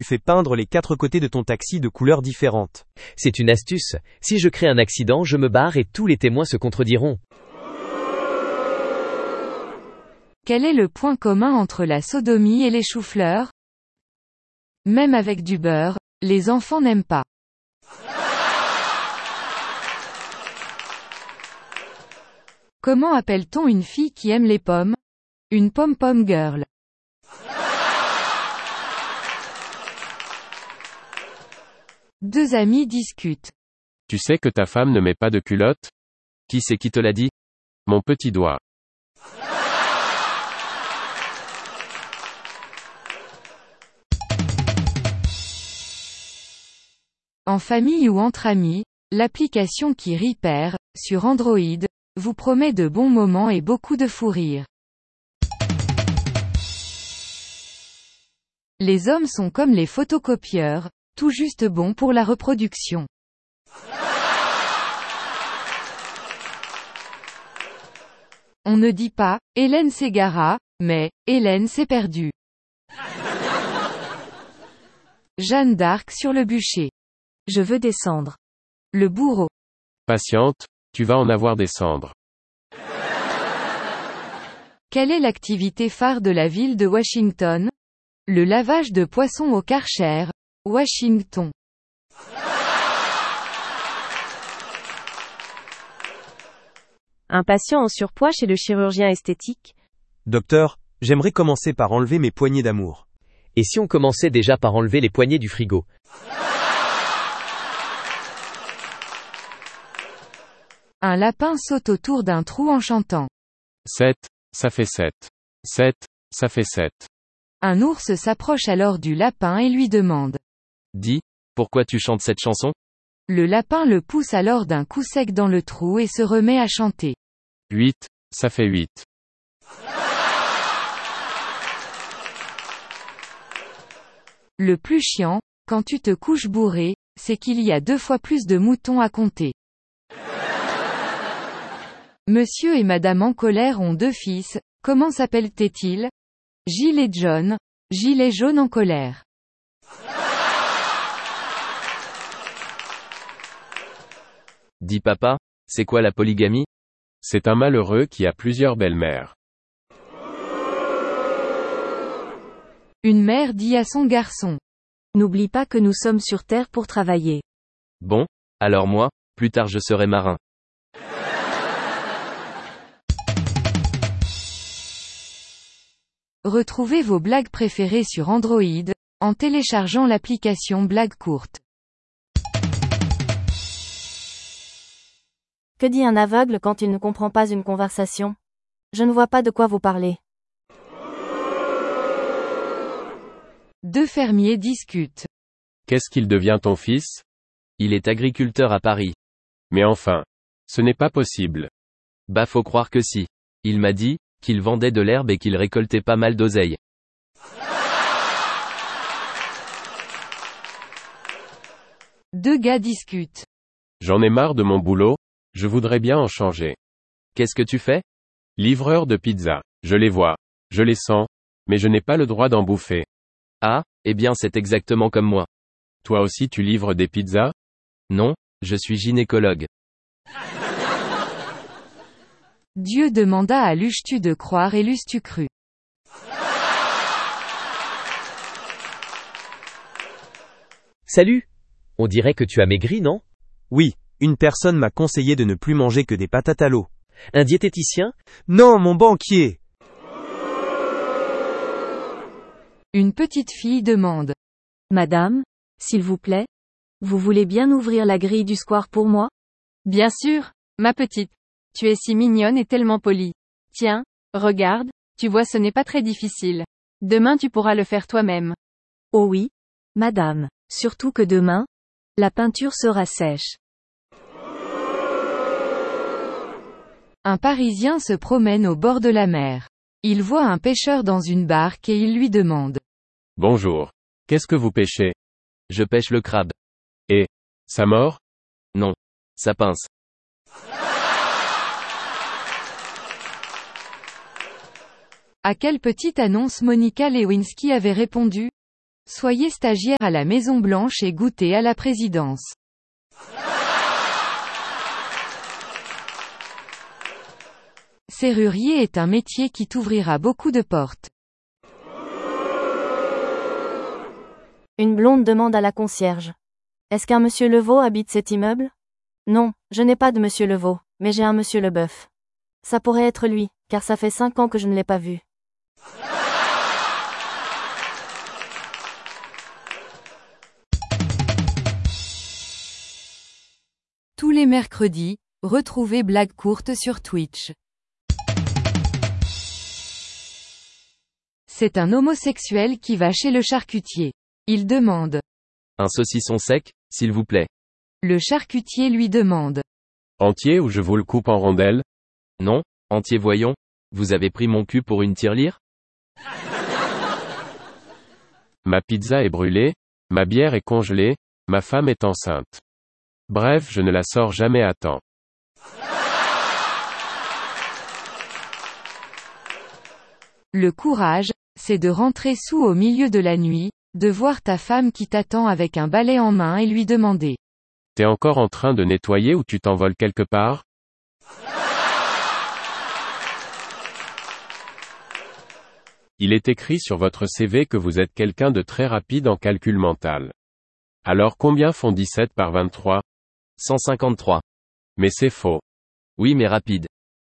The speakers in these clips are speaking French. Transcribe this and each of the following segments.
fais peindre les 4 côtés de ton taxi de couleurs différentes. C'est une astuce. Si je crée un accident, je me barre et tous les témoins se contrediront. Quel est le point commun entre la sodomie et les choux-fleurs? Même avec du beurre, les enfants n'aiment pas. Comment appelle-t-on une fille qui aime les pommes? Une pom-pom girl. Deux amis discutent. Tu sais que ta femme ne met pas de culotte? Qui c'est qui te l'a dit? Mon petit doigt. En famille ou entre amis, l'application qui Repair, sur Android, vous promet de bons moments et beaucoup de fou rire. Les hommes sont comme les photocopieurs, tout juste bons pour la reproduction. On ne dit pas « Hélène s'égara », mais « Hélène s'est perdue ». Jeanne d'Arc sur le bûcher. Je veux descendre. Le bourreau. Patiente, tu vas en avoir des cendres. Quelle est l'activité phare de la ville de Washington? Le lavage de poissons au Karcher, Washington. Un patient en surpoids chez le chirurgien esthétique. Docteur, j'aimerais commencer par enlever mes poignées d'amour. Et si on commençait déjà par enlever les poignées du frigo? Un lapin saute autour d'un trou en chantant. 7, ça fait 7. 7, ça fait 7. Un ours s'approche alors du lapin et lui demande. Dis, pourquoi tu chantes cette chanson? Le lapin le pousse alors d'un coup sec dans le trou et se remet à chanter. 8, ça fait 8. Le plus chiant, quand tu te couches bourré, c'est qu'il y a 2 fois plus de moutons à compter. Monsieur et Madame en colère ont 2 fils, comment s'appellent-ils? Gilles et John, Gilet jaune en colère. Dis papa, c'est quoi la polygamie? C'est un malheureux qui a plusieurs belles-mères. Une mère dit à son garçon. N'oublie pas que nous sommes sur Terre pour travailler. Bon, alors moi, plus tard je serai marin. Retrouvez vos blagues préférées sur Android, en téléchargeant l'application Blagues courtes. Que dit un aveugle quand il ne comprend pas une conversation? Je ne vois pas de quoi vous parlez. Deux fermiers discutent. Qu'est-ce qu'il devient ton fils? Il est agriculteur à Paris. Mais enfin, ce n'est pas possible. Bah faut croire que si. Il m'a dit qu'il vendait de l'herbe et qu'il récoltait pas mal d'oseille. Deux gars discutent. J'en ai marre de mon boulot, je voudrais bien en changer. Qu'est-ce que tu fais? Livreur de pizza. Je les vois, je les sens, mais je n'ai pas le droit d'en bouffer. Ah, eh bien c'est exactement comme moi. Toi aussi tu livres des pizzas? Non, je suis gynécologue. Dieu demanda à l'euches-tu de croire et l'eusses-tu cru. Salut! On dirait que tu as maigri, non? Oui, une personne m'a conseillé de ne plus manger que des patates à l'eau. Un diététicien? Non, mon banquier! Une petite fille demande. Madame, s'il vous plaît, vous voulez bien ouvrir la grille du square pour moi? Bien sûr, ma petite. Tu es si mignonne et tellement polie. Tiens, regarde, tu vois ce n'est pas très difficile. Demain tu pourras le faire toi-même. Oh oui, madame, surtout que demain, la peinture sera sèche. Un Parisien se promène au bord de la mer. Il voit un pêcheur dans une barque et il lui demande. Bonjour. Qu'est-ce que vous pêchez? Je pêche le crabe. Et, ça mord? Non. Ça pince. À quelle petite annonce Monica Lewinsky avait répondu? Soyez stagiaire à la Maison Blanche et goûtez à la présidence. Serrurier est un métier qui t'ouvrira beaucoup de portes. Une blonde demande à la concierge. Est-ce qu'un monsieur Levaux habite cet immeuble? Non, je n'ai pas de monsieur Levaux, mais j'ai un monsieur Leboeuf. Ça pourrait être lui, car ça fait 5 ans que je ne l'ai pas vu. Tous les mercredis, retrouvez Blagues courtes sur Twitch. C'est un homosexuel qui va chez le charcutier. Il demande. Un saucisson sec, s'il vous plaît. Le charcutier lui demande. Entier ou je vous le coupe en rondelles? Non, entier voyons. Vous avez pris mon cul pour une tirelire? Ma pizza est brûlée, ma bière est congelée, ma femme est enceinte. Bref, je ne la sors jamais à temps. Le courage, c'est de rentrer sous au milieu de la nuit, de voir ta femme qui t'attend avec un balai en main et lui demander. T'es encore en train de nettoyer ou tu t'envoles quelque part? Il est écrit sur votre CV que vous êtes quelqu'un de très rapide en calcul mental. Alors combien font 17 par 23? 153. Mais c'est faux. Oui mais rapide.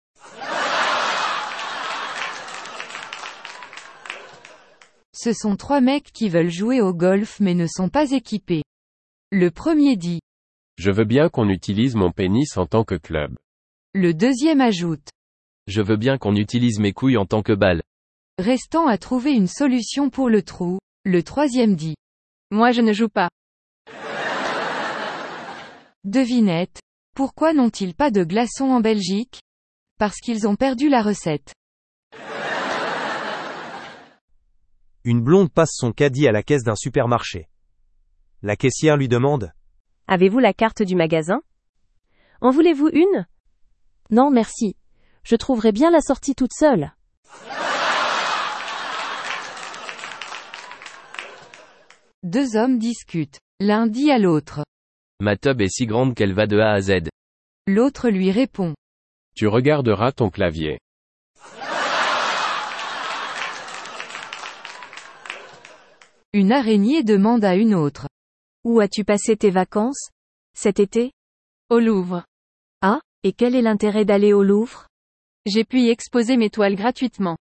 Ce sont 3 mecs qui veulent jouer au golf mais ne sont pas équipés. Le premier dit. Je veux bien qu'on utilise mon pénis en tant que club. Le deuxième ajoute. Je veux bien qu'on utilise mes couilles en tant que balle. Restant à trouver une solution pour le trou, le troisième dit. Moi je ne joue pas. Devinette. Pourquoi n'ont-ils pas de glaçons en Belgique? Parce qu'ils ont perdu la recette. Une blonde passe son caddie à la caisse d'un supermarché. La caissière lui demande. Avez-vous la carte du magasin? En voulez-vous une? Non merci. Je trouverai bien la sortie toute seule. Deux hommes discutent. L'un dit à l'autre. Ma tub est si grande qu'elle va de A à Z. L'autre lui répond. Tu regarderas ton clavier. Une araignée demande à une autre. Où as-tu passé tes vacances? Cet été? Au Louvre. Ah, et quel est l'intérêt d'aller au Louvre? J'ai pu y exposer mes toiles gratuitement.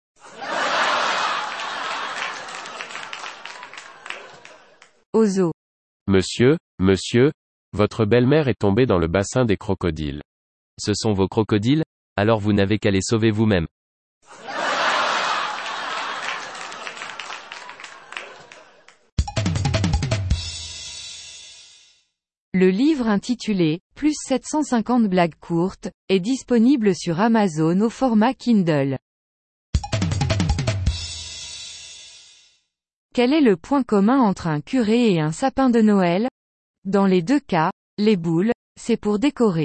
Au zoo. Monsieur, votre belle-mère est tombée dans le bassin des crocodiles. Ce sont vos crocodiles? Alors vous n'avez qu'à les sauver vous-même. Le livre intitulé « Plus 750 blagues courtes » est disponible sur Amazon au format Kindle. Quel est le point commun entre un curé et un sapin de Noël? Dans les deux cas, les boules, c'est pour décorer.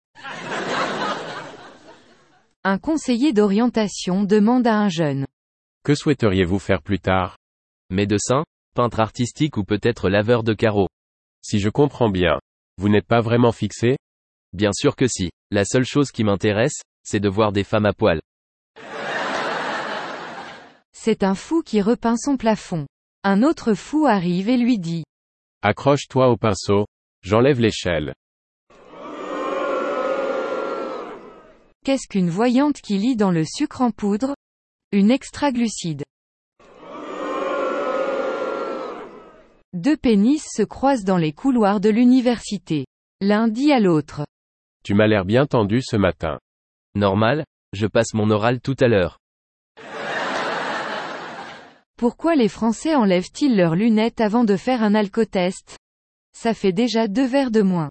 Un conseiller d'orientation demande à un jeune. Que souhaiteriez-vous faire plus tard? Médecin, peintre artistique ou peut-être laveur de carreaux? Si je comprends bien, vous n'êtes pas vraiment fixé? Bien sûr que si. La seule chose qui m'intéresse, c'est de voir des femmes à poil. C'est un fou qui repeint son plafond. Un autre fou arrive et lui dit. Accroche-toi au pinceau, j'enlève l'échelle. Qu'est-ce qu'une voyante qui lit dans le sucre en poudre? Une extraglucide. Deux pénis se croisent dans les couloirs de l'université. L'un dit à l'autre. Tu m'as l'air bien tendu ce matin. Normal, je passe mon oral tout à l'heure. Pourquoi les Français enlèvent-ils leurs lunettes avant de faire un alcotest? Ça fait déjà 2 verres de moins.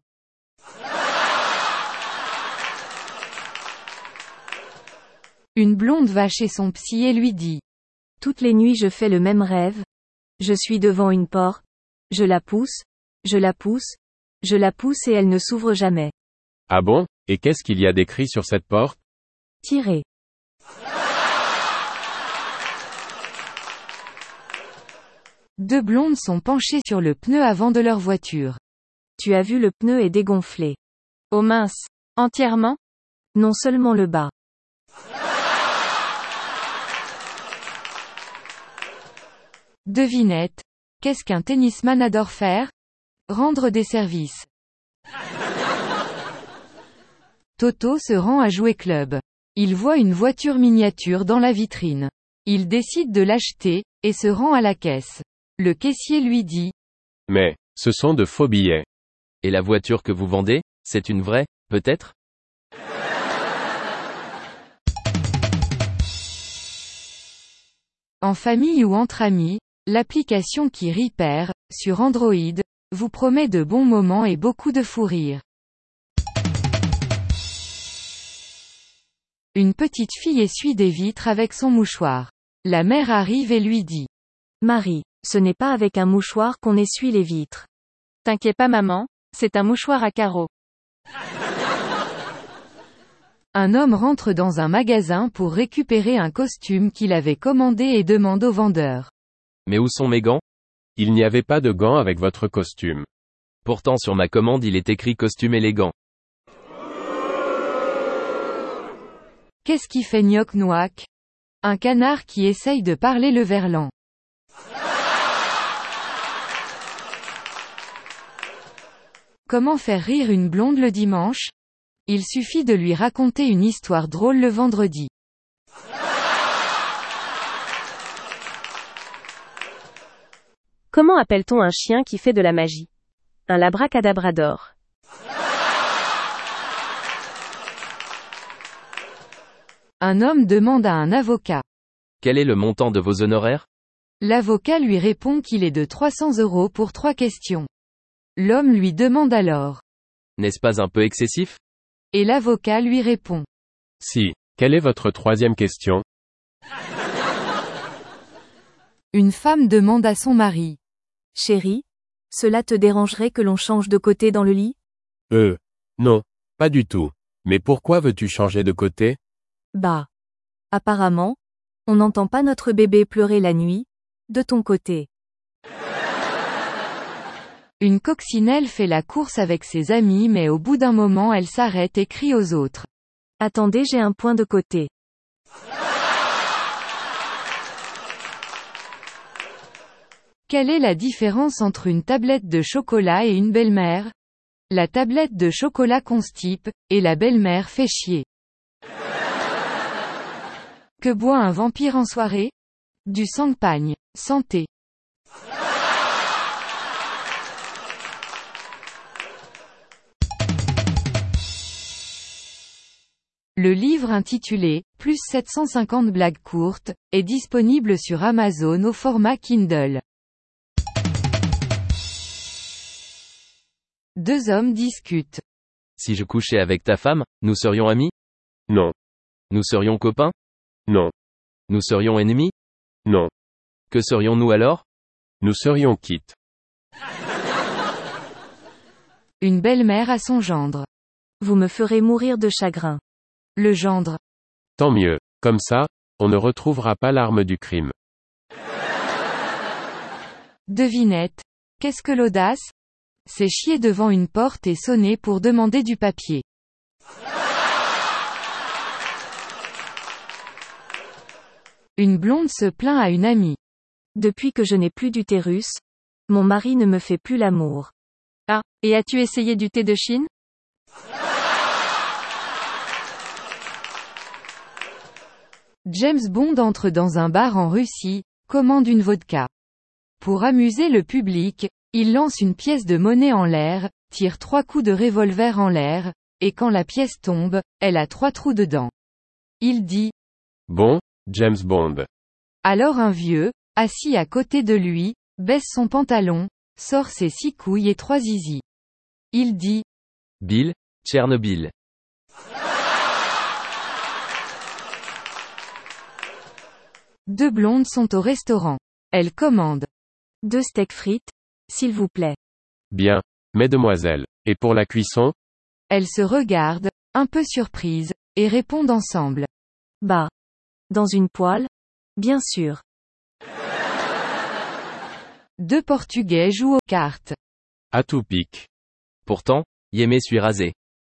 Une blonde va chez son psy et lui dit. Toutes les nuits je fais le même rêve. Je suis devant une porte. Je la pousse. Je la pousse. Je la pousse et elle ne s'ouvre jamais. Ah bon? Et qu'est-ce qu'il y a d'écrit sur cette porte? Tirez. Deux blondes sont penchées sur le pneu avant de leur voiture. Tu as vu le pneu est dégonflé. Oh mince. Entièrement? Non seulement le bas. Devinette. Qu'est-ce qu'un tennisman adore faire? Rendre des services. Toto se rend à Jouet Club. Il voit une voiture miniature dans la vitrine. Il décide de l'acheter, et se rend à la caisse. Le caissier lui dit. Mais, ce sont de faux billets. Et la voiture que vous vendez, c'est une vraie, peut-être? En famille ou entre amis, l'application qui rit perd, sur Android, vous promet de bons moments et beaucoup de fou rire. Une petite fille essuie des vitres avec son mouchoir. La mère arrive et lui dit. Marie, ce n'est pas avec un mouchoir qu'on essuie les vitres. T'inquiète pas maman, c'est un mouchoir à carreaux. Un homme rentre dans un magasin pour récupérer un costume qu'il avait commandé et demande au vendeur. Mais où sont mes gants? Il n'y avait pas de gants avec votre costume. Pourtant sur ma commande il est écrit costume élégant. Qu'est-ce qui fait gnoc-noac? Un canard qui essaye de parler le verlan. Comment faire rire une blonde le dimanche? Il suffit de lui raconter une histoire drôle le vendredi. Comment appelle-t-on un chien qui fait de la magie? Un labracadabrador. Un homme demande à un avocat. Quel est le montant de vos honoraires? L'avocat lui répond qu'il est de 300 € pour 3 questions. L'homme lui demande alors. N'est-ce pas un peu excessif? Et l'avocat lui répond. Si. Quelle est votre troisième question? Une femme demande à son mari. Chérie, cela te dérangerait que l'on change de côté dans le lit? Non. Pas du tout. Mais pourquoi veux-tu changer de côté? Bah. Apparemment, on n'entend pas notre bébé pleurer la nuit, de ton côté. Une coccinelle fait la course avec ses amis mais au bout d'un moment elle s'arrête et crie aux autres. Attendez, j'ai un point de côté. Quelle est la différence entre une tablette de chocolat et une belle-mère? La tablette de chocolat constipe, et la belle-mère fait chier. Que boit un vampire en soirée? Du champagne. Santé. Le livre intitulé « Plus 750 blagues courtes » est disponible sur Amazon au format Kindle. Deux hommes discutent. Si je couchais avec ta femme, nous serions amis? Non. Nous serions copains? Non. Nous serions ennemis? Non. Que serions-nous alors? Nous serions quittes. Une belle-mère à son gendre. Vous me ferez mourir de chagrin. Le gendre. Tant mieux. Comme ça, on ne retrouvera pas l'arme du crime. Devinette. Qu'est-ce que l'audace? C'est chier devant une porte et sonner pour demander du papier. Une blonde se plaint à une amie. Depuis que je n'ai plus d'utérus, mon mari ne me fait plus l'amour. Ah, et as-tu essayé du thé de Chine? James Bond entre dans un bar en Russie, commande une vodka. Pour amuser le public, il lance une pièce de monnaie en l'air, tire 3 coups de revolver en l'air, et quand la pièce tombe, elle a 3 trous dedans. Il dit. Bon, James Bond. Alors un vieux, assis à côté de lui, baisse son pantalon, sort ses 6 couilles et 3 zizis. Il dit. Bill, Tchernobyl. Deux blondes sont au restaurant. Elles commandent. 2 steaks frites, s'il vous plaît. Bien. Mesdemoiselles. Et pour la cuisson? Elles se regardent, un peu surprises, et répondent ensemble. Bah. Dans une poêle? Bien sûr. Deux Portugais jouent aux cartes. À tout pic. Pourtant, Yémé suis rasé.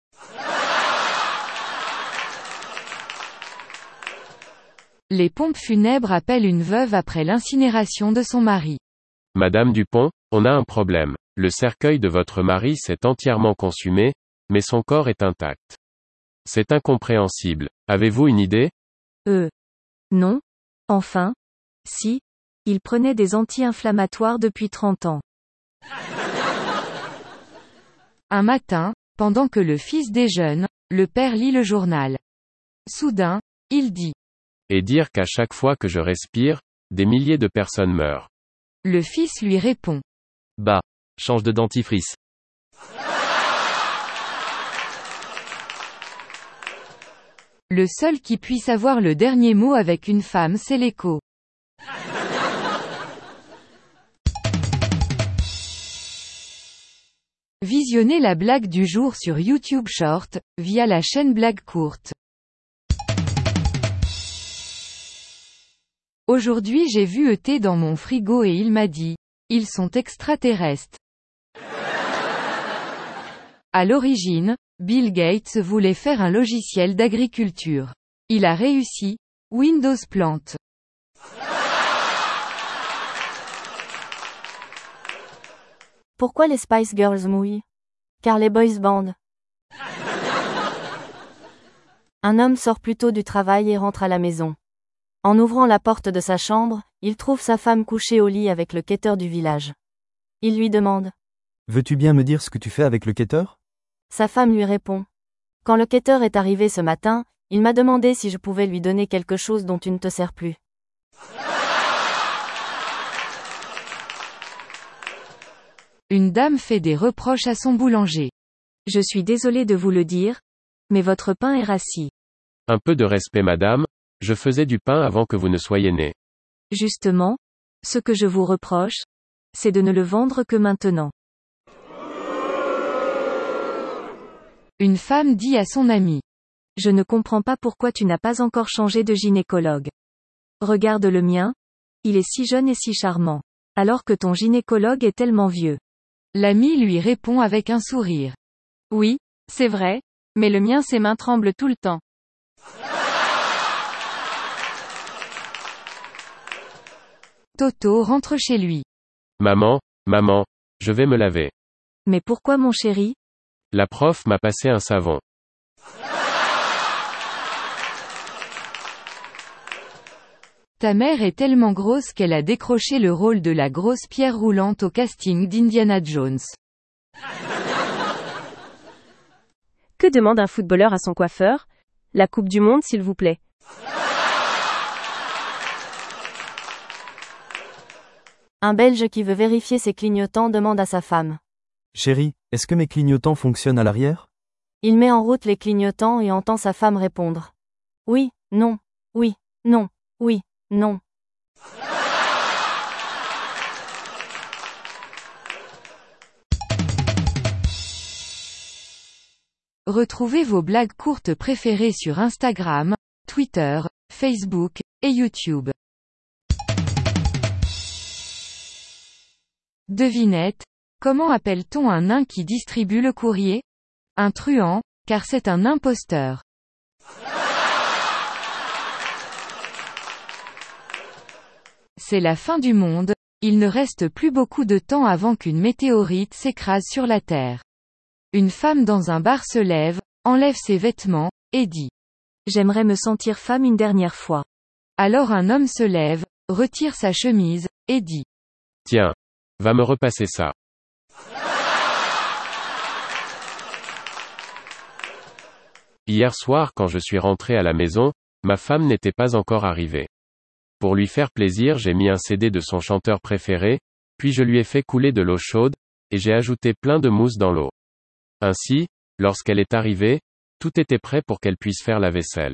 Les pompes funèbres appellent une veuve après l'incinération de son mari. Madame Dupont, on a un problème. Le cercueil de votre mari s'est entièrement consumé, mais son corps est intact. C'est incompréhensible. Avez-vous une idée? Non. Enfin. Si. Il prenait des anti-inflammatoires depuis 30 ans. Un matin, pendant que le fils déjeune, le père lit le journal. Soudain, il dit. Et dire qu'à chaque fois que je respire, des milliers de personnes meurent. Le fils lui répond. Bah. Change de dentifrice. Le seul qui puisse avoir le dernier mot avec une femme, c'est l'écho. Visionnez la blague du jour sur YouTube Short, via la chaîne Blague Courte. Aujourd'hui j'ai vu ET dans mon frigo et il m'a dit, ils sont extraterrestres. À l'origine, Bill Gates voulait faire un logiciel d'agriculture. Il a réussi, Windows plante. Pourquoi les Spice Girls mouillent? Car les boys band. Un homme sort plus tôt du travail et rentre à la maison. En ouvrant la porte de sa chambre, il trouve sa femme couchée au lit avec le quêteur du village. Il lui demande. Veux-tu bien me dire ce que tu fais avec le quêteur? Sa femme lui répond. Quand le quêteur est arrivé ce matin, il m'a demandé si je pouvais lui donner quelque chose dont tu ne te sers plus. Une dame fait des reproches à son boulanger. Je suis désolé de vous le dire, mais votre pain est rassis. Un peu de respect madame, je faisais du pain avant que vous ne soyez née. Justement, ce que je vous reproche, c'est de ne le vendre que maintenant. Une femme dit à son ami. Je ne comprends pas pourquoi tu n'as pas encore changé de gynécologue. Regarde le mien, il est si jeune et si charmant. Alors que ton gynécologue est tellement vieux. L'ami lui répond avec un sourire. Oui, c'est vrai, mais le mien ses mains tremblent tout le temps. Toto rentre chez lui. Maman, je vais me laver. Mais pourquoi mon chéri? La prof m'a passé un savon. Ta mère est tellement grosse qu'elle a décroché le rôle de la grosse pierre roulante au casting d'Indiana Jones. Que demande un footballeur à son coiffeur? La Coupe du Monde s'il vous plaît. Un Belge qui veut vérifier ses clignotants demande à sa femme. Chérie, est-ce que mes clignotants fonctionnent à l'arrière? Il met en route les clignotants et entend sa femme répondre. Oui, non, oui, non, oui, non. Retrouvez vos blagues courtes préférées sur Instagram, Twitter, Facebook, et YouTube. Devinette, comment appelle-t-on un nain qui distribue le courrier? Un truand, car c'est un imposteur. C'est la fin du monde, il ne reste plus beaucoup de temps avant qu'une météorite s'écrase sur la Terre. Une femme dans un bar se lève, enlève ses vêtements, et dit. J'aimerais me sentir femme une dernière fois. Alors un homme se lève, retire sa chemise, et dit. Tiens, va me repasser ça. Hier soir quand je suis rentré à la maison, ma femme n'était pas encore arrivée. Pour lui faire plaisir j'ai mis un CD de son chanteur préféré, puis je lui ai fait couler de l'eau chaude, et j'ai ajouté plein de mousse dans l'eau. Ainsi, lorsqu'elle est arrivée, tout était prêt pour qu'elle puisse faire la vaisselle.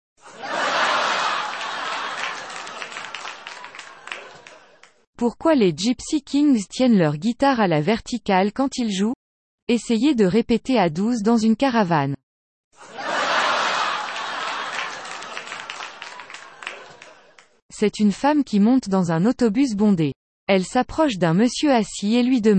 Pourquoi les Gypsy Kings tiennent leur guitare à la verticale quand ils jouent? Essayez de répéter à 12 dans une caravane. C'est une femme qui monte dans un autobus bondé. Elle s'approche d'un monsieur assis et lui demande